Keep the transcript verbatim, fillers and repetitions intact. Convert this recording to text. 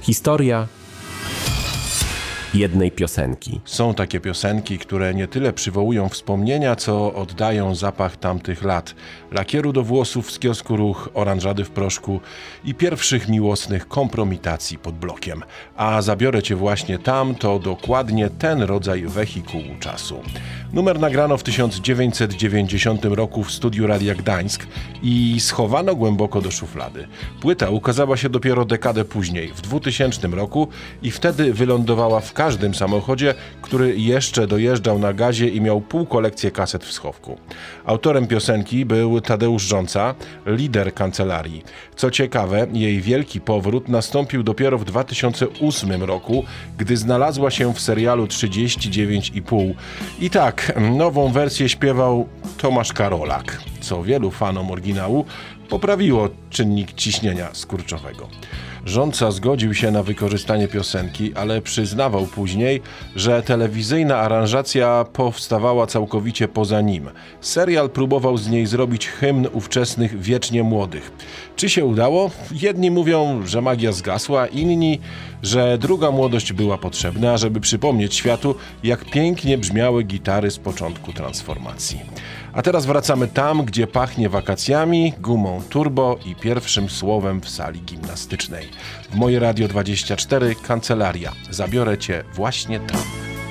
Historia jednej piosenki. Są takie piosenki, które nie tyle przywołują wspomnienia, co oddają zapach tamtych lat. Lakieru do włosów z kiosku Ruch, oranżady w proszku i pierwszych miłosnych kompromitacji pod blokiem. A Zabiorę Cię właśnie tam to dokładnie ten rodzaj wehikułu czasu. Numer nagrano w tysiąc dziewięćset dziewięćdziesiątym roku w studiu Radia Gdańsk i schowano głęboko do szuflady. Płyta ukazała się dopiero dekadę później, w dwutysięcznym roku i wtedy wylądowała w każdym samochodzie, który jeszcze dojeżdżał na gazie i miał pół kolekcję kaset w schowku. Autorem piosenki był Tadeusz Rząca, lider Kancelarii. Co ciekawe, jej wielki powrót nastąpił dopiero w dwa tysiące ósmym roku, gdy znalazła się w serialu trzydzieści dziewięć i pół. I tak, nową wersję śpiewał Tomasz Karolak, co wielu fanom oryginału poprawiło czynnik ciśnienia skurczowego. Rządca zgodził się na wykorzystanie piosenki, ale przyznawał później, że telewizyjna aranżacja powstawała całkowicie poza nim. Serial próbował z niej zrobić hymn ówczesnych wiecznie młodych. Czy się udało? Jedni mówią, że magia zgasła, inni, że druga młodość była potrzebna, żeby przypomnieć światu, jak pięknie brzmiały gitary z początku transformacji. A teraz wracamy tam, gdzie pachnie wakacjami, gumą turbo i pierwszym słowem w sali gimnastycznej. W Moje Radio dwadzieścia cztery Kancelaria. Zabiorę Cię właśnie tam.